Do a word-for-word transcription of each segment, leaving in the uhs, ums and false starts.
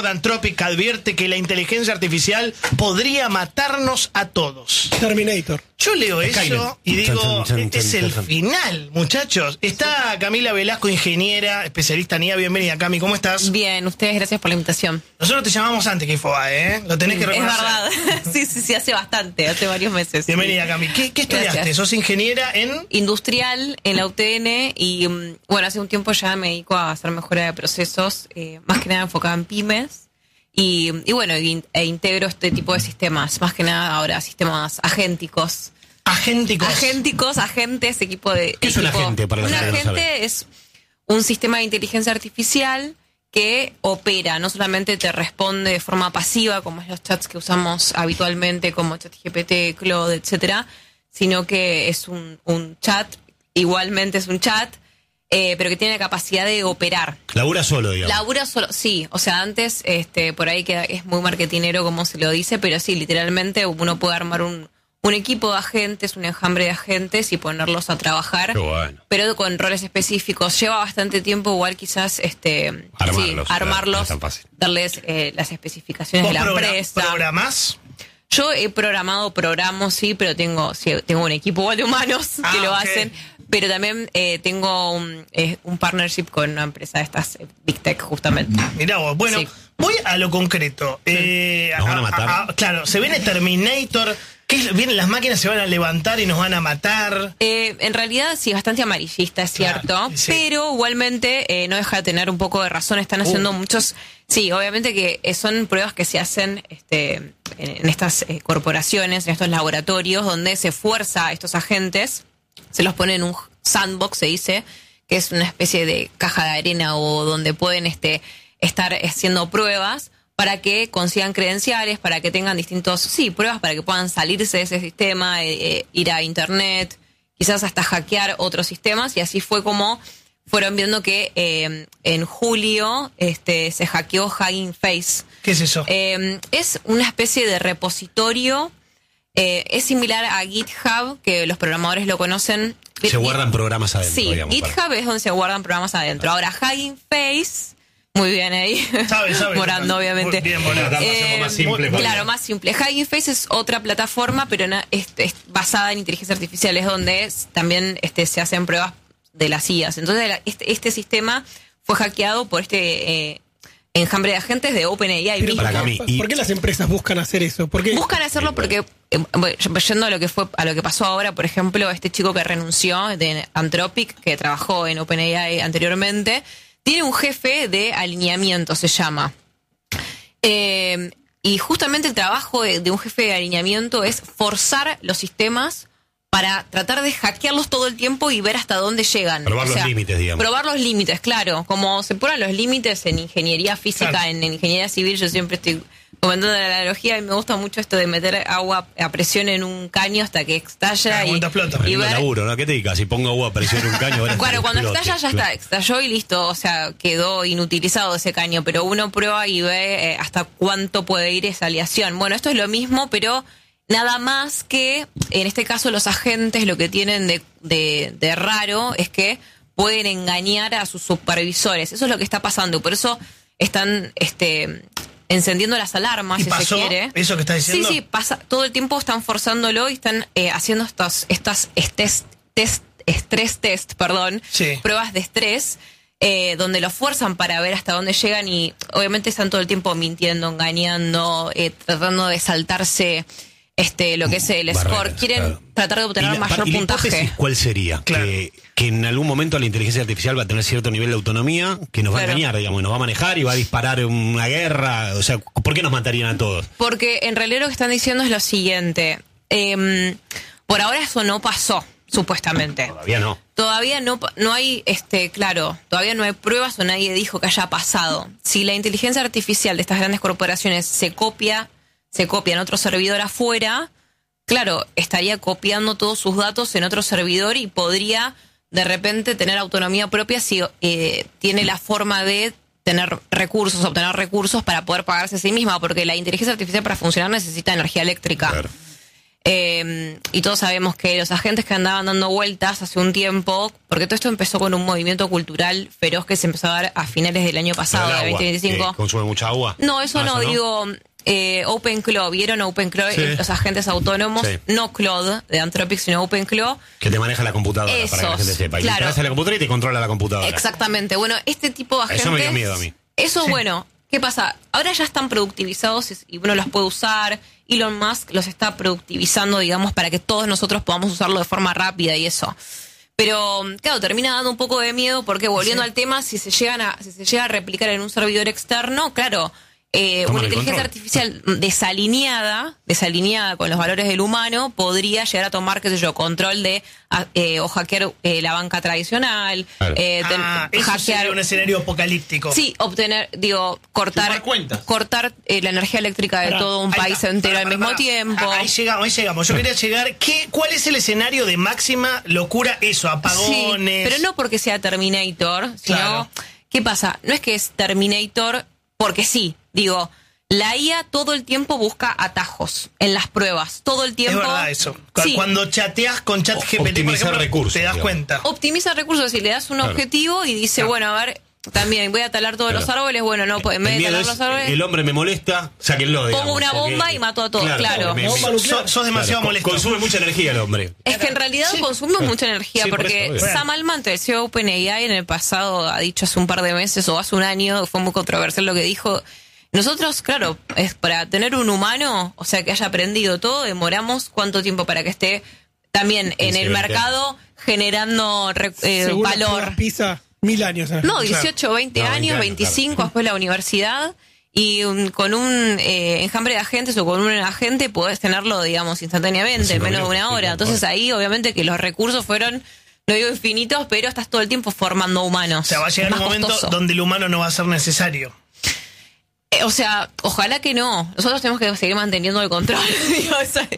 de Anthropic advierte que la inteligencia artificial podría matarnos a todos. Terminator. Yo leo Skynet. eso y digo, Chan, chan, este chan, es el chan. final, muchachos. Está Camila Velasco, ingeniera, especialista en I A. Bienvenida, Cami, ¿cómo estás? Bien, ustedes, gracias por la invitación. Nosotros te llamamos antes que Infobae, ¿eh? Lo tenés que Es reconocer. verdad. sí, sí, sí, hace bastante, hace varios meses. Bienvenida, Cami. ¿Qué, qué estudiaste? Gracias. ¿Sos ingeniera en...? Industrial en la U T N y, mm, bueno, hace un tiempo ya me dedico a hacer mejora de procesos, eh, más que nada enfocada en pymes. Y, y bueno, y- e integro este tipo de sistemas, más que nada ahora sistemas agénticos. Agénticos. Agénticos, agentes, equipo de... ¿Qué es un equipo- agente, para la Un gente que no agente sabe? es un sistema de inteligencia artificial que opera, no solamente te responde de forma pasiva, como es los chats que usamos habitualmente, como ChatGPT, Claude, etcétera, sino que es un, un chat, igualmente es un chat, eh, pero que tiene la capacidad de operar. Labura solo, digamos. Labura solo, sí, o sea, antes, este, por ahí que es muy marketinero como se lo dice, pero sí, literalmente uno puede armar un, un equipo de agentes, un enjambre de agentes y ponerlos a trabajar, Qué bueno. pero con roles específicos. Lleva bastante tiempo, igual quizás, este, Armarlos, sí, claro, armarlos, no es tan fácil. darles eh, las especificaciones ¿Vos de la progra- empresa. programás? Yo he programado, programo, sí, pero tengo, sí, tengo un equipo igual de humanos Ah, que lo ok. hacen. Pero también eh, tengo un, eh, un partnership con una empresa de estas, eh, Big Tech, justamente. Mirá vos, bueno, Sí. voy a lo concreto. Eh, Nos van a matar. claro, se viene Terminator, ¿qué es? Vienen las máquinas, se van a levantar y nos van a matar. Eh, en realidad sí, bastante amarillista, es Claro, cierto, sí. pero igualmente eh, no deja de tener un poco de razón. Están haciendo Uh. muchos, sí, obviamente que eh, son pruebas que se hacen este, en, en estas eh, corporaciones, en estos laboratorios, donde se fuerza a estos agentes, se los pone en un sandbox, se dice, que es una especie de caja de arena o donde pueden este, estar haciendo pruebas para que consigan credenciales, para que tengan distintos, sí, pruebas para que puedan salirse de ese sistema, eh, eh, ir a internet, quizás hasta hackear otros sistemas, y así fue como fueron viendo que eh, en julio este, se hackeó Hugging Face. ¿Qué es eso? Eh, es una especie de repositorio, eh, es similar a GitHub, que los programadores lo conocen. Se guardan programas adentro, Sí, digamos. GitHub para- es donde se guardan programas adentro. Ahora, Hugging Face, muy bien ahí. Sabe, sabe. Morando, obviamente. Muy bien, Morando. Tratando de hacerlo más simple, muy- Claro, más simple. Hugging Face es otra plataforma, pero na- es, es basada en inteligencia artificial, es donde es- también este, se hacen pruebas de las I As. Entonces, la- este, este sistema fue hackeado por este eh, enjambre de agentes de OpenAI Pero mismo. Para ¿por, Cami, por- y- por qué las empresas buscan hacer eso? ¿Por qué? Buscan hacerlo porque, eh, bueno, yendo a lo que fue, a lo que pasó ahora, por ejemplo, este chico que renunció de Anthropic, que trabajó en OpenAI anteriormente, tiene un jefe de alineamiento, se llama. Eh, y justamente el trabajo de, de un jefe de alineamiento es forzar los sistemas para tratar de hackearlos todo el tiempo y ver hasta dónde llegan. Probar los límites, digamos. Probar los límites, claro. Como se ponen los límites en ingeniería física, Claro. en, en ingeniería civil, yo siempre estoy comentando la analogía y me gusta mucho esto de meter agua a presión en un caño hasta que estalla Ah, y, cuando explota. y Tremendo ver... laburo, ¿no? ¿Qué te digas? Si pongo agua a presión en un caño... ahora Claro, cuando explote. estalla ya está, estalló y listo, o sea, quedó inutilizado ese caño, pero uno prueba y ve eh, hasta cuánto puede ir esa aleación. Bueno, esto es lo mismo, pero nada más que, en este caso, los agentes lo que tienen de, de, de raro es que pueden engañar a sus supervisores. Eso es lo que está pasando, por eso están este, encendiendo las alarmas, ¿Y si pasó se quiere. eso que estás diciendo? Sí, sí, pasa, todo el tiempo están forzándolo y están eh, haciendo estos, estas test, test, estrés test, perdón, Sí. pruebas de estrés, eh, donde los fuerzan para ver hasta dónde llegan y obviamente están todo el tiempo mintiendo, engañando, eh, tratando de saltarse este lo que es el Barreras, score. Quieren claro. tratar de ¿Y obtener la- mayor y la puntaje. hipótesis cuál sería? Claro. Que, que en algún momento la inteligencia artificial va a tener cierto nivel de autonomía, que nos va a Claro. engañar, digamos, y nos va a manejar y va a disparar una guerra. O sea, ¿por qué nos matarían a todos? Porque en realidad lo que están diciendo es lo siguiente. Eh, por ahora eso no pasó, supuestamente. Todavía no. Todavía no, pa- no hay, este, claro, todavía no hay pruebas o nadie dijo que haya pasado. Si la inteligencia artificial de estas grandes corporaciones se copia, se copia en otro servidor afuera, claro, estaría copiando todos sus datos en otro servidor y podría de repente tener autonomía propia si eh, tiene la forma de tener recursos, obtener recursos para poder pagarse a sí misma, porque la inteligencia artificial para funcionar necesita energía eléctrica. Claro. Eh, y todos sabemos que los agentes que andaban dando vueltas hace un tiempo, porque todo esto empezó con un movimiento cultural feroz que se empezó a dar a finales del año pasado, de veinte veinticinco. ¿Consume mucha agua? No, eso Ah, no, ¿eso no? digo... Eh, OpenClaw, ¿vieron OpenClaw? Sí. Los agentes autónomos, Sí. no Claude de Anthropic, sino OpenClaw. Que te maneja la computadora, Esos, para que la gente sepa. Y claro. le traes a la computadora y te controla la computadora. Exactamente. Bueno, este tipo de agentes... Eso me dio miedo a mí. Eso, bueno, ¿qué pasa? Ahora ya están productivizados y- y uno los puede usar. Elon Musk los está productivizando, digamos, para que todos nosotros podamos usarlo de forma rápida y eso. Pero, claro, termina dando un poco de miedo porque, volviendo Sí. al tema, si se llegan a, si se llega a replicar en un servidor externo, claro, eh, Toman una el inteligencia control. artificial desalineada, desalineada con los valores del humano, podría llegar a tomar, qué sé yo, control de a- eh, o hackear eh, la banca tradicional, Claro. eh, ten- Ah, eso hackear sería un escenario apocalíptico. Sí, obtener, digo, cortar, Chupar cuentas. cortar eh, la energía eléctrica de Pará, todo un Ahí país está. entero Pará, al pará, mismo pará. tiempo. Ah, ahí llegamos, ahí llegamos. Yo quería llegar. ¿Qué, ¿Cuál es el escenario de máxima locura? Eso, Sí, apagones. pero no porque sea Terminator, sino, Claro. ¿qué pasa? No es que es Terminator porque sí, digo, la I A todo el tiempo busca atajos en las pruebas, todo el tiempo. Es verdad eso. Cu- Sí. Cuando chateas con ChatGPT, por Optimizar ejemplo, recursos, te das digamos. cuenta. Optimiza recursos y le das un Claro. objetivo y dice, Claro. bueno, a ver, también voy a talar todos Claro. los árboles, bueno, no, pues en vez El de miedo talar es, los árboles, el hombre me molesta, sáquenlo, digamos. pongo una porque- bomba y mato a todos, claro. me- Bomba me- nuclear. Sos, sos demasiado claro, molesto. Consume mucha energía el hombre. Es que en realidad consumimos mucha energía Sí, por porque eso, obvio. Sam Altman, el C E O de OpenAI, en el pasado ha dicho hace un par de meses o hace un año, fue muy controversial lo que dijo. Nosotros, claro, es para tener un humano, o sea, que haya aprendido todo, demoramos cuánto tiempo para que esté también en quince, el veinte mercado generando re- eh, Según las valor. pruebas PISA, mil años. ¿eh? No, dieciocho, veinte No, veinte años, años, veinticinco claro. después la universidad. Y um, con un eh, enjambre de agentes o con un agente podés tenerlo, digamos, instantáneamente, en Cinco menos de minutos, una sí, hora. claro. Entonces ahí, obviamente, que los recursos fueron, no digo infinitos, pero estás todo el tiempo formando humanos. O sea, va a llegar Es un más momento costoso. donde el humano no va a ser necesario. Eh, o sea, ojalá que no. Nosotros tenemos que seguir manteniendo el control. Digo, o sea,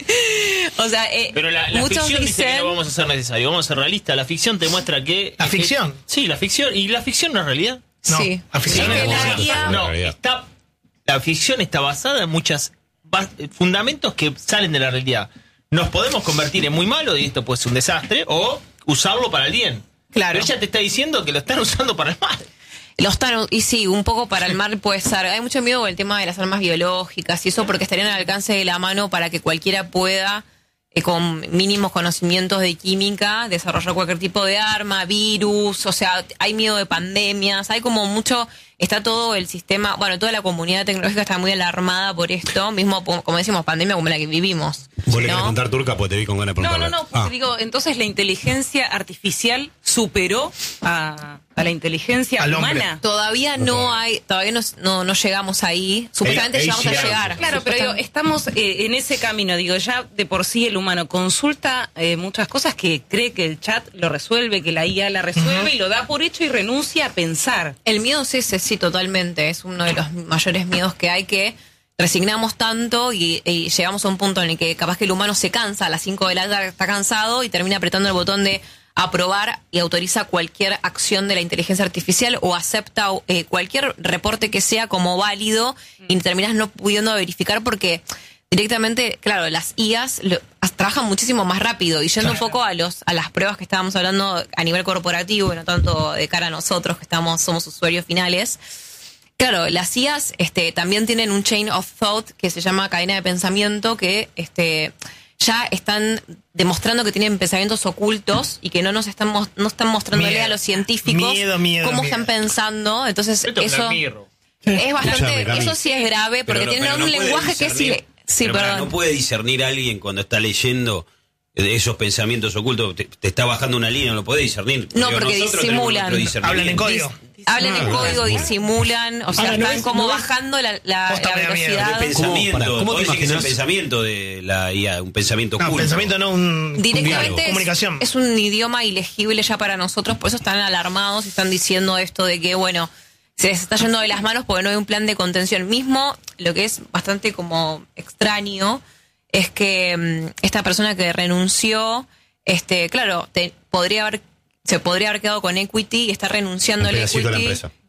o sea, eh, Pero la, la muchos ficción dice que dicen... no vamos a ser necesarios, vamos a ser realistas. La ficción te muestra que... ¿La que- ficción? sí, la ficción. ¿Y la ficción no es realidad? No, Sí. la ficción Sí, es que la demasiado. I A No, realidad. está, la ficción está basada en muchos fundamentos que salen de la realidad. Nos podemos convertir en muy malo y esto puede ser un desastre, o usarlo para el bien. Claro. Pero ella te está diciendo que lo están usando para el mal. Los están, y sí, un poco para el mal puede ser. Hay mucho miedo con el tema de las armas biológicas y eso porque estarían al alcance de la mano para que cualquiera pueda, eh, con mínimos conocimientos de química, desarrollar cualquier tipo de arma, virus, o sea, hay miedo de pandemias, hay como mucho, está todo el sistema, bueno, toda la comunidad tecnológica está muy alarmada por esto, mismo po- como decimos, pandemia como la que vivimos. ¿Vos le ¿no? querés contar turca? Pues te vi con ganas de No, preguntarle. no, no, porque Ah. digo, entonces la inteligencia artificial superó a, a la inteligencia Al hombre. humana. Todavía no hay, todavía no, no, no llegamos ahí, supuestamente Ahí- ahí llegamos a llegamos. llegar. Claro, pero digo, estamos eh, en ese camino, digo, ya de por sí el humano consulta eh, muchas cosas que cree que el chat lo resuelve, que la I A la resuelve y lo da por hecho y renuncia a pensar. El miedo es ese, sí, totalmente. Es uno de los mayores miedos que hay, que resignamos tanto y, y llegamos a un punto en el que capaz que el humano se cansa, a las cinco de la tarde está cansado y termina apretando el botón de aprobar y autoriza cualquier acción de la inteligencia artificial o acepta eh, cualquier reporte que sea como válido y terminas no pudiendo verificar porque directamente, claro, las I As lo- as- trabajan muchísimo más rápido y yendo un poco a los a las pruebas que estábamos hablando a nivel corporativo y no tanto de cara a nosotros que estamos somos usuarios finales. Claro, las I As este, también tienen un chain of thought que se llama cadena de pensamiento que este, ya están demostrando que tienen pensamientos ocultos y que no nos están mos- no están mostrándole Miedo. a los científicos Miedo, miedo, cómo miedo. están pensando. Entonces Esto es eso Black Mirror. es bastante, Escuchame, Cami. eso sí es grave porque Pero no- tienen pero un no puede lenguaje que es discernir- ile- sí, pero pará, perdón. no puede discernir a alguien cuando está leyendo de esos pensamientos ocultos, te, te está bajando una línea, no lo puede discernir. No, Digo, porque nosotros tenemos disimulan. nuestro discernimiento. Hablan en código. Hablan en Ah, código, bueno. disimulan, o sea, Ahora, ¿no están es- como no es- bajando la, la, Posta la me da miedo. velocidad. El pensamiento, ¿Cómo, pará, cómo te vos decís que es el imaginás? pensamiento de la I A, un pensamiento No, oculto. pensamiento no, un. Directamente un- es, comunicación. es un idioma ilegible ya para nosotros, por eso están alarmados y están diciendo esto de que, bueno, se les está yendo de las manos porque no hay un plan de contención. Mismo, lo que es bastante como extraño es que mm, esta persona que renunció, este, claro, te, podría haber, se podría haber quedado con equity y está renunciando Un al pedacito de la equity. empresa.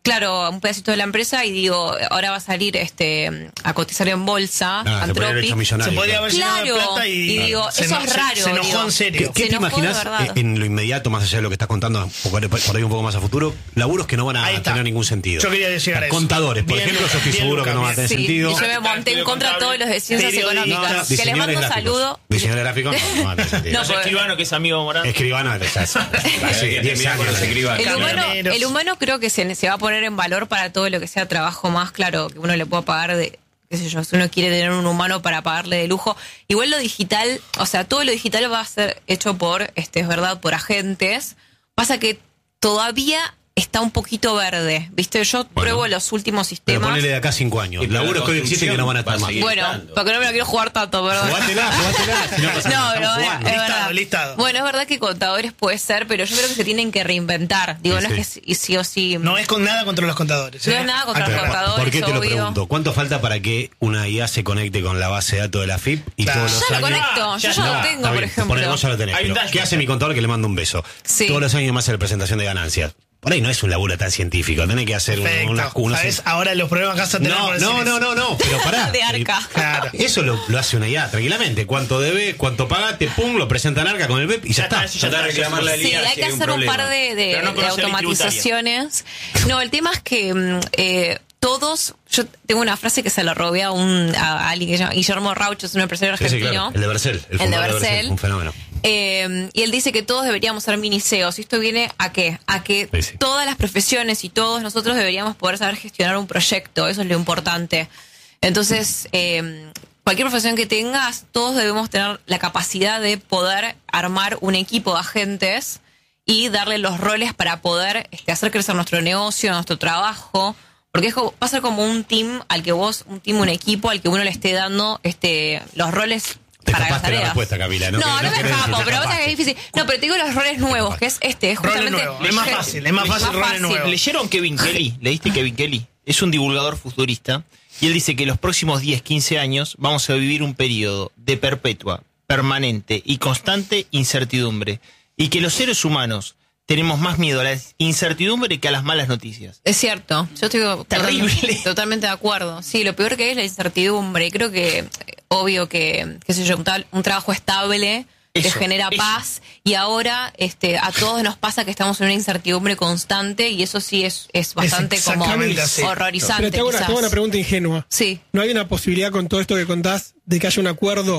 claro, un pedacito de la empresa y digo, ahora va a salir este a cotizar en bolsa, Ah, se podría haber hecho Anthropic. millonario. Se podría haber llenado de Claro, plata y, y digo, se eso eno- es se- raro. Se enojó digo. en serio. ¿Qué, qué Se te enojó de imaginas verdad. en lo inmediato, más allá de lo que estás contando, por, por ahí un poco más a futuro? Laburos que no van a Ahí está. tener ningún sentido. Yo quería llegar a eso. Contadores, por Bien, ejemplo, Lucas, yo estoy bien, seguro que Lucas, no va a tener bien. Sí, sentido. y yo me monté en contra de todos los de ciencias Periodista. económicas. No, no, que les mando un diseñadores saludo. Diseñador gráfico no, no va a tener sentido. No, José pues- Escribano, que es amigo de Morán. Escribano, ya es- hace que diez terminar con años. los escribanos. El humano, Camioneros. el humano creo que se, se va a poner en valor para todo lo que sea trabajo más claro que uno le pueda pagar de, qué sé yo, si uno quiere tener un humano para pagarle de lujo. Igual lo digital, o sea, todo lo digital va a ser hecho por, este, es verdad, por agentes. Pasa que todavía está un poquito verde, ¿viste? Yo pruebo los últimos Pero sistemas. ponele de acá cinco años. Y pero Laburos la que hoy existen que no van a estar construcción va a más. seguir. Bueno, estando. porque no me lo quiero jugar tanto, perdón. Jugátela, jugátela. Si no pasa No, nada, pero estamos es, jugando. es Listado, verdad. listado. Bueno, es verdad que contadores puede ser, pero yo creo que se tienen que reinventar. Digo, Sí, no sí. es que sí, sí o sí. No es con nada contra los contadores. No ¿eh? es nada contra los Aclará. contadores. ¿Por qué te lo obvio. pregunto? ¿Cuánto falta para que una I A se conecte con la base de datos de la F I P y Claro. todos los Ya lo años... conecto, yo ya ya lo está, tengo, Está por bien, ejemplo. ponele, vos ya lo tenés. Hay un pero dashboard. ¿qué hace mi contador que le mando un beso? Sí. Todos los años me hace la presentación de ganancias. Por ahí no es un laburo tan científico. Tenés que hacer un- Perfecto. unas unas- ¿Sabes? Ahora los problemas que vas a tener No, por decir no, no, eso. no, no, pero pará. De arca. Eh, Claro. Eso lo, lo hace una I A tranquilamente. Cuánto debe, cuánto pagaste, pum, lo presentan arca con el B E P y ya, Ya está. está, eso Ya está, reclamar la Sí, línea. hay si que hay un hacer un problema. par de, de- Pero no de conoce la ley automatizaciones. No, el tema es que mm, eh, todos, yo tengo una frase que se la robé a, un, a alguien que se llama Guillermo Raucho, es un empresario Sí, sí, argentino. claro. El de Bercel. El, El de fundador Bercel. Un fenómeno. Eh, y él dice que todos deberíamos ser miniseos. ¿Y esto viene a qué? A que Sí, sí. todas las profesiones y todos nosotros deberíamos poder saber gestionar un proyecto. Eso es lo importante. Entonces, eh, cualquier profesión que tengas, todos debemos tener la capacidad de poder armar un equipo de agentes y darle los roles para poder este, hacer crecer nuestro negocio, nuestro trabajo. Porque es como, va a ser como un team al que vos, un team, un equipo al que uno le esté dando este, los roles Te para las escapaste de la tareas. respuesta, Camila. No, No, no, no me querés escapo, decir, te pero pasa que es escapaste. difícil. No, pero te digo los roles nuevos, que es este, es Roles justamente... nuevos. Es más fácil, es más fácil roles nuevos. ¿Leyeron Kevin Kelly? ¿Leíste Kevin Kelly? Es un divulgador futurista y él dice que los próximos diez, quince años vamos a vivir un periodo de perpetua, permanente y constante incertidumbre y que los seres humanos tenemos más miedo a la incertidumbre que a las malas noticias. Es cierto, yo estoy Terrible. totalmente, totalmente de acuerdo. Sí, lo peor que es la incertidumbre. Creo que, eh, obvio que, qué sé yo, un, tal- un trabajo estable te Eso, genera eso. paz y ahora este, a todos nos pasa que estamos en una incertidumbre constante y eso sí es, es bastante como exactamente así. horrorizante. Pero te hago, una, te hago una quizás. pregunta ingenua. Sí. ¿No hay una posibilidad con todo esto que contás de que haya un acuerdo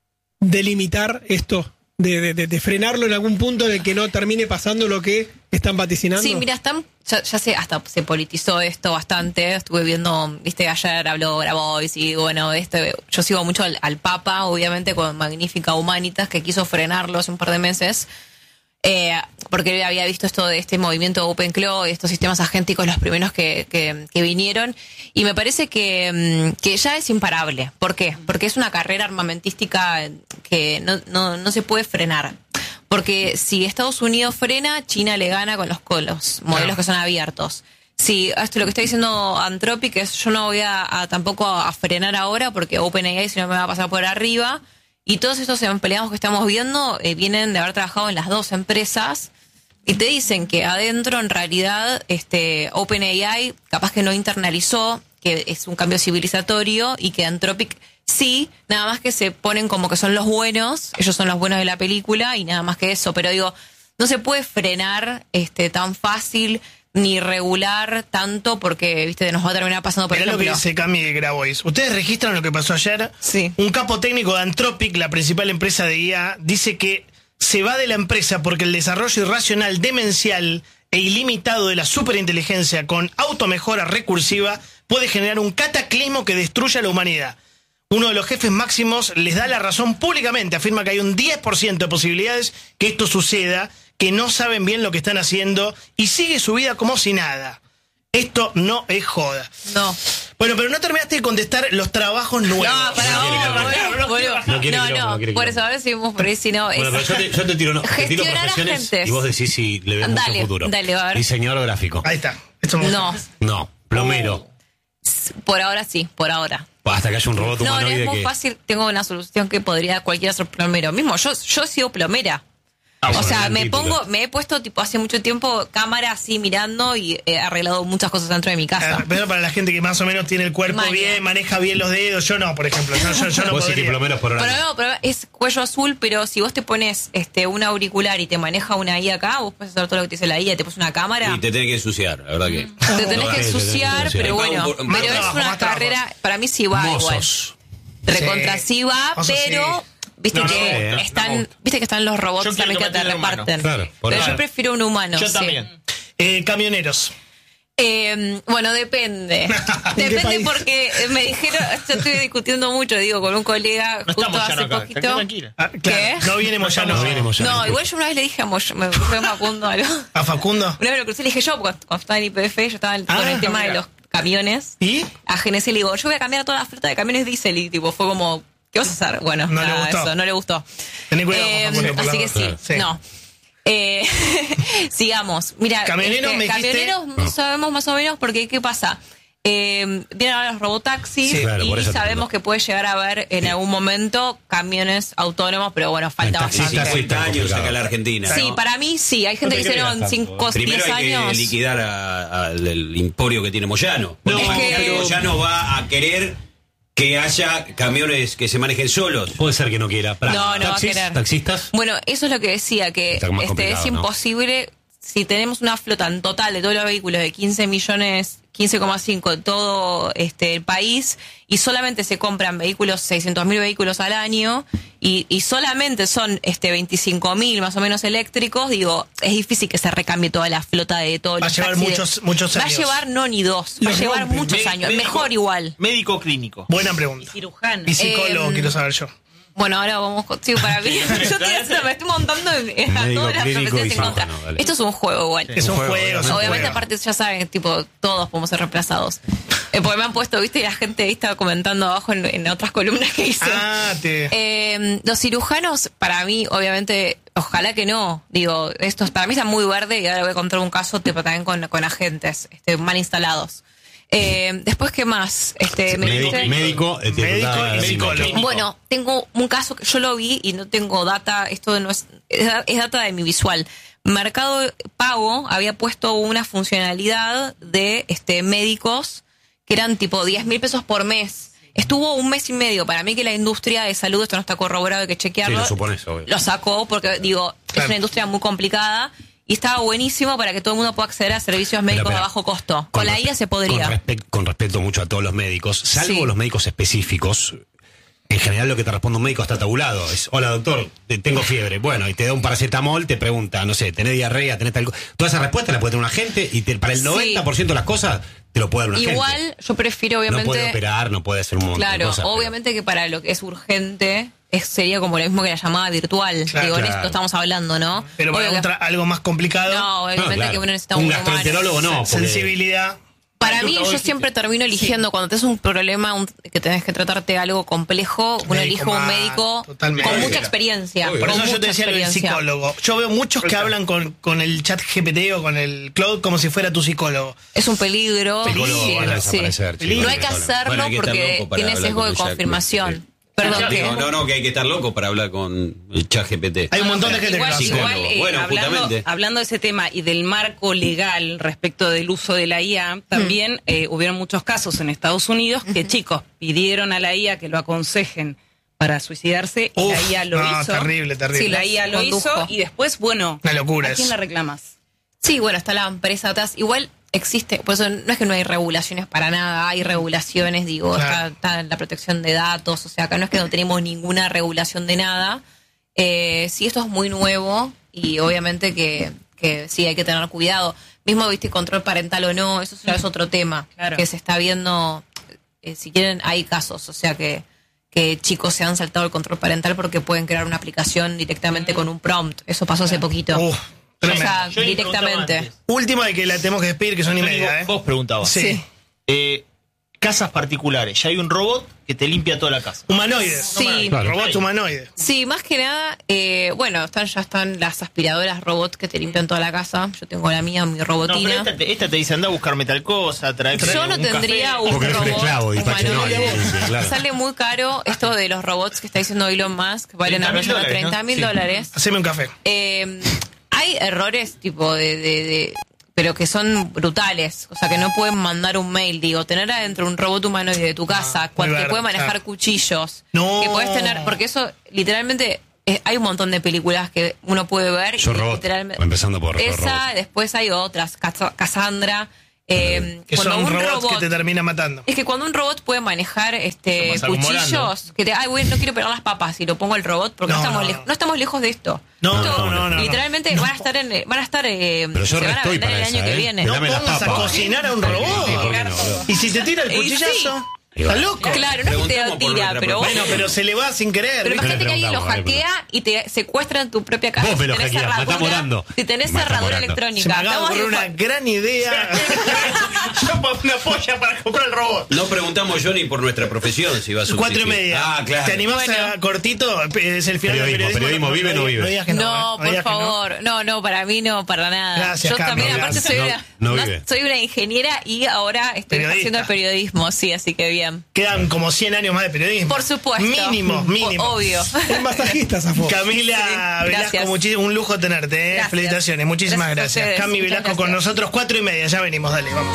de limitar esto? De, de, de- de frenarlo en algún punto en el que no termine pasando lo que están vaticinando. Sí, mira, están, ya, ya se, hasta se politizó esto bastante. Estuve viendo, viste, ayer habló Grabois y bueno, este, yo sigo mucho al, al Papa, obviamente con Magnífica Humanitas, que quiso frenarlo hace un par de meses. Eh, porque él había visto esto de este movimiento OpenClaw y estos sistemas agénticos, los primeros que, que, que vinieron, y me parece que, mm, que ya es imparable. ¿Por qué? Porque es una carrera armamentística que no, no, no se puede frenar. Porque si Estados Unidos frena, China le gana con los, con los modelos que son abiertos. Si esto lo que está diciendo Anthropic es yo no voy a, a tampoco a frenar ahora porque OpenAI si no me va a pasar por arriba. Y todos estos empleados que estamos viendo eh, vienen de haber trabajado en las dos empresas y te dicen que adentro en realidad este OpenAI capaz que no internalizó, que es un cambio civilizatorio y que Anthropic sí, nada más que se ponen como que son los buenos, ellos son los buenos de la película y nada más que eso, pero digo, no se puede frenar este tan fácil ni regular tanto porque, viste, nos va a terminar pasando por Mirá lo que ejemplo. dice Cami de Grabois. ¿Ustedes registran lo que pasó ayer? Sí. Un capo técnico de Anthropic, la principal empresa de I A, dice que se va de la empresa porque el desarrollo irracional, demencial e ilimitado de la superinteligencia con automejora recursiva puede generar un cataclismo que destruya a la humanidad. Uno de los jefes máximos les da la razón públicamente, afirma que hay un diez por ciento de posibilidades que esto suceda, que no saben bien lo que están haciendo y sigue su vida como si nada. Esto no es joda. No. Bueno, pero no terminaste de contestar los trabajos nuevos. No, para No quiere vos, quilombo. boludo, boludo. No quiere No, quilombo, no, no quiere por quilombo. eso a ver si vamos por ahí, si no. Bueno, es- pero yo te, yo te tiro, no, te tiro Gestionar profesiones agentes. y vos decís si le ves Dale, mucho futuro. dale, a ver. Diseñador gráfico. Ahí está. Esto me gusta. No, No. Plomero. por ahora sí, por ahora. Hasta que haya un robot No, no humanoide es muy que... fácil. Tengo una solución que podría cualquiera ser plomero. Mismo, yo, yo he sido plomera. Ah, O Eso sea, es un me título. pongo, me he puesto tipo hace mucho tiempo cámara así mirando y he arreglado muchas cosas dentro de mi casa. Ah, Pero para la gente que más o menos tiene el cuerpo Maña. bien, maneja bien los dedos, yo no, por ejemplo. Yo, yo, yo no Vos sí que podría. plomeros por hora. Pero no, pero es cuello azul, pero si vos te pones este un auricular y te maneja una I A acá, vos puedes hacer todo lo que te dice la I A, te pones una cámara, Y te tenés que ensuciar, la verdad que. te tenés No, que sí, sí, ensuciar, sí, sí. pero Más bueno, un- más pero es trabajo, una más trabajo. carrera, para mí sí va igual. Mozos. Recontra Sí. sí va, Mozos pero sí. viste No, no que me gusta, no me están, gusta. viste que están los robots Yo quiero también que que te me atienda un humano. reparten. Claro, por pero eso. yo prefiero un humano. Yo sí. también. Eh, camioneros. Eh, bueno, depende. Depende país? porque me dijeron, yo estuve discutiendo mucho, digo, con un colega No justo estamos ya hace acá. poquito. Tranquila. Ah, claro, ¿Qué? no viene Moyano. No viene Moyano. No, igual yo una vez le dije a Moy- me fue Macundo algo. ¿A Facundo? Una vez lo crucé y le dije yo, cuando, cuando estaba en I P F, yo estaba en- con Ah, el tema mira. de los camiones. ¿Y? A G N C le digo, yo voy a cambiar toda la flota de camiones diésel. Y tipo, fue como, ¿qué vas a hacer? Bueno, No le nada, gustó. eso, no le gustó. Tené cuidado, Eh, Facundo, por así la que sí, duda. Sí. no. Eh, sigamos. Mira, Camioneros, me dijiste. camioneros No. sabemos más o menos porque ¿qué pasa? Eh, vienen ahora los robotaxis Sí, claro, por y eso te sabemos pregunto. que puede llegar a haber en algún momento camiones autónomos, pero bueno, falta El taxi bastante. está cincuenta tan años complicado. acá en la Argentina. Sí, para mí sí. Hay gente No que te dice, no, creas en tanto, cinco, eh. Primero diez hay que años. liquidar a- al el emporio que tiene Moyano. No, Porque es que- pero Moyano va a querer que haya camiones que se manejen solos. Puede ser que no quiera. Pará, No, no va a ¿taxis? querer. ¿Taxistas? Bueno, eso es lo que decía, que Está más este, complicado, es ¿no? imposible, si tenemos una flota en total de todos los vehículos de quince millones, quince coma cinco de todo este, el país, y solamente se compran vehículos, seiscientos mil vehículos al año, y, y solamente son este veinticinco mil más o menos eléctricos, digo, es difícil que se recambie toda la flota de todos Va a los llevar taxis de- muchos- muchos Va a años. llevar no ni dos, va a Los llevar rompen. muchos Me- años, médico- mejor igual. Médico clínico. Buena pregunta. Cirujano. Y psicólogo, Eh, quiero saber yo. Bueno, ahora vamos con... Sí, para mí. Yo estoy haciendo- me estoy montando en, en Médico todas las clínico profesiones y en contra. cirujano, dale. Esto es un juego igual. Es un juego, juego. es un Obviamente, juego. aparte, ya saben, tipo, todos podemos ser reemplazados. Eh, porque me han puesto, viste, y la gente ahí estaba comentando abajo en, en otras columnas que hice. Ah, te. Eh, los cirujanos, para mí, obviamente, ojalá que no. Digo, estos para mí están muy verde y ahora voy a contar un caso tipo, también con, con agentes este, mal instalados. Eh, después, ¿qué más? Este, me Médico, dijiste- médico, eh, te Médico preguntaba- y psicólogo. Bueno, tengo un caso que yo lo vi y no tengo data, esto no es, es da- es data de mi visual. Mercado Pago había puesto una funcionalidad de este médicos que eran tipo diez mil pesos por mes. Estuvo un mes y medio. Para mí que la industria de salud, esto no está corroborado, hay que chequearlo. Sí, lo supones, obvio. Lo sacó porque, digo, es Claro. una industria muy complicada y estaba buenísimo para que todo el mundo pueda acceder a servicios médicos Pero, de pero, bajo costo. Con, la respe- I A se podría. Con, respect- con respeto mucho a todos los médicos, salvo Sí. los médicos específicos. En general lo que te responde un médico está tabulado. Es, hola doctor, te- tengo fiebre. Bueno, y te da un paracetamol, te pregunta, no sé, ¿tenés diarrea? ¿Tenés tal co-? Toda esa respuesta la puede tener un agente y te- para el Sí. noventa por ciento de las cosas te lo puede dar un agente. Igual, yo prefiero obviamente... No puede operar, no puede hacer un montón Claro, de cosas. pero- obviamente que para lo que es urgente es, sería como lo mismo que la llamada virtual. Claro, Digo, en claro. esto estamos hablando, ¿no? Pero para Obvio que- otra- algo más complicado. No, obviamente No, claro. que uno necesita un un humano. gastroenterólogo no. porque- Sensibilidad. Para mí, yo siempre termino eligiendo, cuando tenés un problema un- que tenés que tratarte algo complejo, uno Médico elige un más, médico totalmente. con mucha Obvio. experiencia. Obvio. Por con eso yo te mucha decía lo del experiencia. psicólogo. Yo veo muchos que hablan con, con el chat G P T o con el cloud como si fuera tu psicólogo. Es un peligro. Psicólogos Sí, van a sí. desaparecer, chicos, No hay que lamentablemente. hacerlo Bueno, hay que estar porque loco para tiene hablar sesgo con de el chat, confirmación. sí. Perdón, ¿qué? Digo, no, no, que hay que estar loco para hablar con el chat G P T. Hay un montón de Pero gente igual, que lo hace. igual, Psicólogo. eh, Bueno, hablando, justamente. hablando de ese tema y del marco legal respecto del uso de la I A, también eh, hubieron muchos casos en Estados Unidos que chicos pidieron a la I A que lo aconsejen para suicidarse y Uf, la I A lo no, hizo. terrible, terrible. Sí, la I A lo Condujo. hizo y después, bueno, Una locura ¿a quién es. la reclamas? Sí, bueno, está la empresa atrás. Igual existe, por eso no es que no hay regulaciones para nada, hay regulaciones, digo, Claro. está, está la protección de datos, o sea, acá no es que no tenemos ninguna regulación de nada. Eh, sí, esto es muy nuevo y obviamente que, que sí hay que tener cuidado. Mismo, viste, control parental o no, eso ya es otro tema Claro. que se está viendo. Eh, si quieren, hay casos, o sea que que chicos se han saltado el control parental porque pueden crear una aplicación directamente con un prompt. Eso pasó hace poquito. Uf, o tremendo. sea, Yo ni preguntaba directamente. antes. Última de que la tenemos que despedir, que son y Yo media, digo, ¿eh? Vos preguntabas. Sí. Sí. Eh, casas particulares. Ya hay un robot que te limpia toda la casa. Humanoides. Sí. Claro. Robots humanoides. Sí, más que nada, eh, bueno, están ya están las aspiradoras robots que te limpian toda la casa. Yo tengo la mía, mi No, robotina. pero esta, te, esta te dice, anda a buscarme tal cosa, trae Yo no un tendría café. un Porque no es un robot esclavo, y Pache no, humanoide. y- y- claro. Sale muy caro esto de los robots que está diciendo Elon Musk, que valen treinta mil alrededor de dólares, treinta mil ¿no? dólares. Haceme un café. Eh, hay errores tipo de, de, de- pero que son brutales, o sea que no pueden mandar un mail, digo, tener adentro un robot humanoide de tu casa, cuando muy te puede verdad. manejar cuchillos, No. que puedes tener, porque eso literalmente eh, hay un montón de películas que uno puede ver. Yo y Robot, literalmente- empezando por Yo esa, Robot. después hay otras, Cas- Cassandra. Eh, Que cuando son un robots robot que te terminan matando. es que cuando un robot puede manejar este Estamos acumulando. cuchillos, que te, ay, güey, no quiero pegar las papas y lo pongo el robot porque no, No, estamos no, lej- no. no estamos lejos de esto. No, Esto, no, no, no, no. literalmente van a estar en, van a estar, eh, Pero yo se van a estoy vender para el esa, año que ¿eh? viene. No Dame las pongas a papas. cocinar a un robot. Sí, ¿por qué no, boludo? Y si te tira el Y cuchillazo, Y está bueno. loco. Claro, no es que te lo Preguntamos por tira, nuestra pero Bueno, pero se le va sin querer. pero ¿viste? imagínate que alguien lo preguntamos, vale, hackea y te secuestra en tu propia casa. Vos me lo si tenés hackeás, me estás cerradura- morando. Si tenés Me estás cerradura morando. Se me electrónica. acaba de Estamos ocurrir una en- gran idea. Yo pongo una polla para comprar el robot. No preguntamos, Johnny, por nuestra profesión, si va a Cuatro y subsistir. media. Ah, claro. ¿Te animás Bueno. a cortito? Es el final Periodismo, del periodismo. periodismo, ¿vive o no vive? digas que No, no, ¿eh? por digas que no. favor. No. no, para mí no, para nada. Gracias, Yo Cami, también, aparte, gracias. soy, No, una, no una- vive. soy una ingeniera y ahora estoy Periodista. haciendo el periodismo, sí, así que bien. Quedan como cien años más de periodismo. Por supuesto. Mínimo, mínimo. O- Obvio. Un masajista, Zafo. Camila Sí, Velasco, gracias. muchísimo, un lujo tenerte, ¿eh? Gracias. Felicitaciones, muchísimas Gracias a gracias. ustedes. Cami Muchas Velasco con gracias. nosotros, cuatro y media, ya venimos, dale, vamos.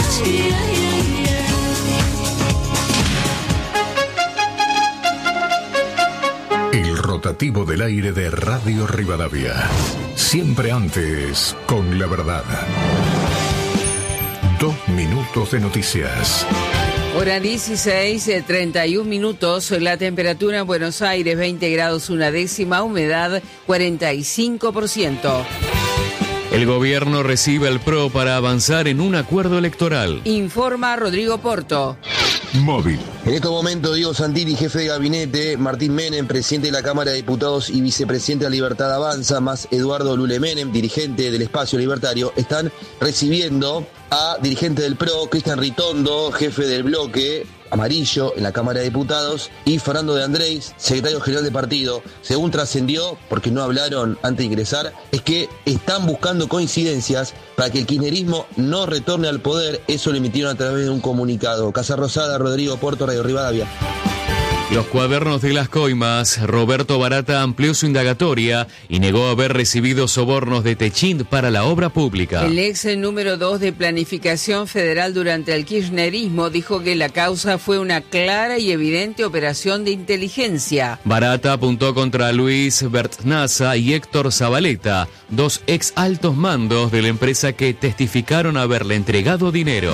El rotativo del aire de Radio Rivadavia. Siempre antes, con la verdad. Dos minutos de noticias. Hora dieciséis, eh, treinta y un minutos, la temperatura en Buenos Aires veinte grados una décima, humedad cuarenta y cinco por ciento. El gobierno recibe al P R O para avanzar en un acuerdo electoral. Informa Rodrigo Porto. Móvil. En estos momentos, Diego Santilli, jefe de gabinete, Martín Menem, presidente de la Cámara de Diputados y vicepresidente de Libertad Avanza, más Eduardo Lule Menem, dirigente del Espacio Libertario, están recibiendo a dirigente del P R O, Cristian Ritondo, jefe del bloque Amarillo en la Cámara de Diputados, y Fernando de Andrés, secretario general de partido. Según trascendió, porque no hablaron antes de ingresar, es que están buscando coincidencias para que el kirchnerismo no retorne al poder. Eso lo emitieron a través de un comunicado. Casa Rosada, Rodrigo Porto, Radio Rivadavia. Los cuadernos de las coimas, Roberto Barata amplió su indagatoria y negó haber recibido sobornos de Techint para la obra pública. El ex número dos de Planificación Federal durante el kirchnerismo dijo que la causa fue una clara y evidente operación de inteligencia. Barata apuntó contra Luis Bertnaza y Héctor Zabaleta, dos ex altos mandos de la empresa que testificaron haberle entregado dinero.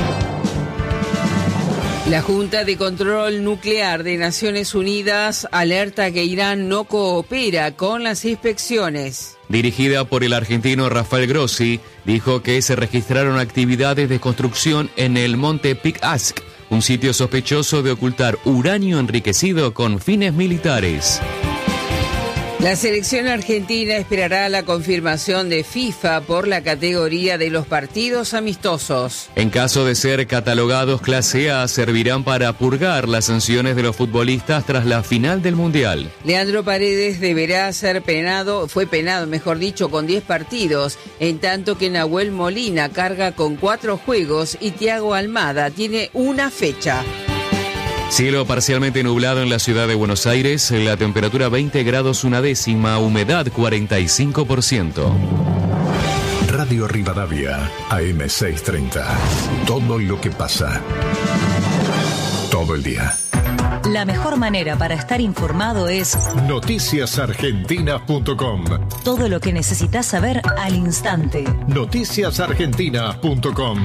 La Junta de Control Nuclear de Naciones Unidas alerta que Irán no coopera con las inspecciones. Dirigida por el argentino Rafael Grossi, dijo que se registraron actividades de construcción en el monte Pik-Ask, un sitio sospechoso de ocultar uranio enriquecido con fines militares. La selección argentina esperará la confirmación de FIFA por la categoría de los partidos amistosos. En caso de ser catalogados clase A, servirán para purgar las sanciones de los futbolistas tras la final del Mundial. Leandro Paredes deberá ser penado, fue penado, mejor dicho, con diez partidos, en tanto que Nahuel Molina carga con cuatro juegos y Thiago Almada tiene una fecha. Cielo parcialmente nublado en la ciudad de Buenos Aires, la temperatura veinte grados una décima, humedad cuarenta y cinco por ciento. Radio Rivadavia, A M seiscientos treinta. Todo lo que pasa. Todo el día. La mejor manera para estar informado es noticias argentinas punto com. todo lo que necesitas saber al instante. noticias argentinas punto com.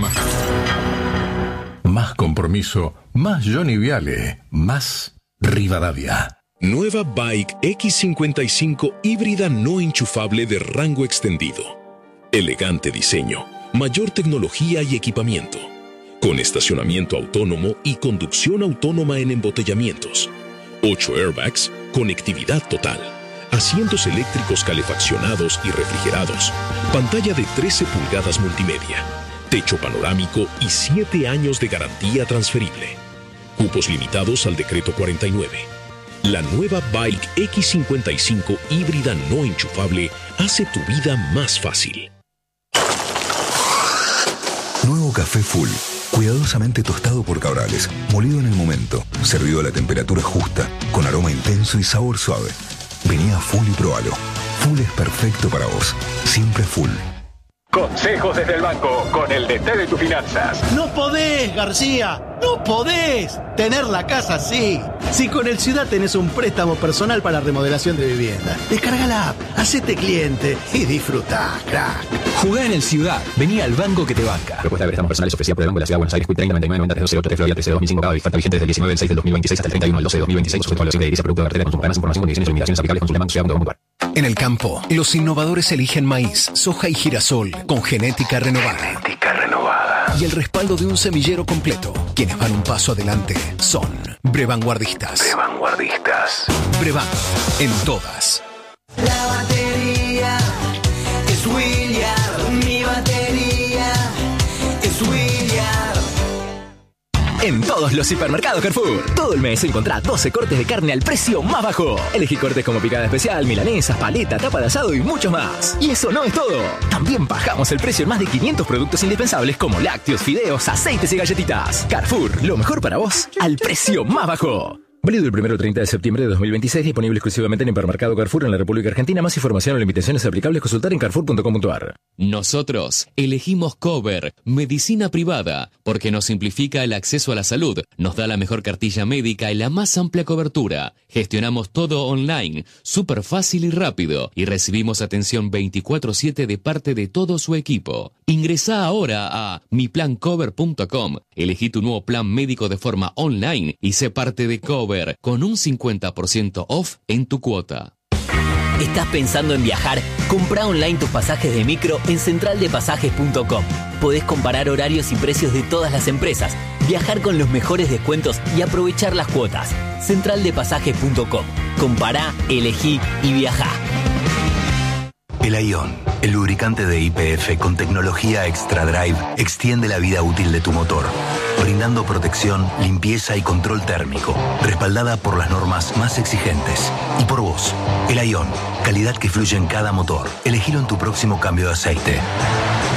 Más compromiso, más Johnny Viale, más Rivadavia. Nueva Bike X cincuenta y cinco híbrida no enchufable de rango extendido. Elegante diseño, mayor tecnología y equipamiento. Con estacionamiento autónomo y conducción autónoma en embotellamientos. ocho airbags, conectividad total. Asientos eléctricos calefaccionados y refrigerados. Pantalla de trece pulgadas multimedia. Techo panorámico y siete años de garantía transferible. Cupos limitados al decreto cuarenta y nueve. La nueva Bike equis cincuenta y cinco híbrida no enchufable hace tu vida más fácil. Nuevo café Full, cuidadosamente tostado por Cabrales, molido en el momento, servido a la temperatura justa, con aroma intenso y sabor suave. Vení a Full y probalo. Full es perfecto para vos, siempre Full. Consejos desde el banco con el D T de tus finanzas. No podés, García, no podés tener la casa así. Si con el Ciudad tenés un préstamo personal para remodelación de vivienda, descarga la app, hacete cliente y disfrutá, crack. Jugá en el Ciudad, vení al banco que te banca. Propuesta de préstamos personales ofrecida por el Banco de la Ciudad de Buenos Aires, treinta noventa y nueve noventa trece ocho tres Florida trece dos mil cinco, cada oferta vigente desde el diecinueve del seis del dos mil veintiséis hasta el treinta y uno del doce del dos mil veintiséis, sujeto a evaluación de edilicia, producto de cartera, consumo, más información, condiciones y limitaciones aplicables, consulta banco ciudad punto com punto a r. En el campo, los innovadores eligen maíz, soja y girasol con genética renovada. Genética renovada. Y el respaldo de un semillero completo. Quienes van un paso adelante son Brevanguardistas. Brevanguardistas. Brevan, en todas. La batería es William, mi batería es William. En todos los hipermercados Carrefour, todo el mes encontrá doce cortes de carne al precio más bajo. Elegí cortes como picada especial, milanesas, paleta, tapa de asado y muchos más. Y eso no es todo. También bajamos el precio en más de quinientos productos indispensables como lácteos, fideos, aceites y galletitas. Carrefour, lo mejor para vos, al precio más bajo. Válido el primero al treinta de septiembre de dos mil veintiséis, disponible exclusivamente en Hipermercado Carrefour en la República Argentina. Más información o limitaciones aplicables consultar en carrefour punto com punto a r. Nosotros elegimos Cover, medicina privada, porque nos simplifica el acceso a la salud, nos da la mejor cartilla médica y la más amplia cobertura. Gestionamos todo online, súper fácil y rápido, y recibimos atención veinticuatro siete de parte de todo su equipo. Ingresá ahora a mi plan cover punto com, elegí tu nuevo plan médico de forma online y sé parte de Cover con un cincuenta por ciento off en tu cuota. ¿Estás pensando en viajar? Comprá online tus pasajes de micro en central de pasajes punto com. Podés comparar horarios y precios de todas las empresas, viajar con los mejores descuentos y aprovechar las cuotas. central de pasajes punto com. Compará, elegí y viajá. El Ion, el lubricante de Y P F con tecnología Extra Drive, extiende la vida útil de tu motor, brindando protección, limpieza y control térmico, respaldada por las normas más exigentes. Y por vos, el Ion, calidad que fluye en cada motor. Elegilo en tu próximo cambio de aceite.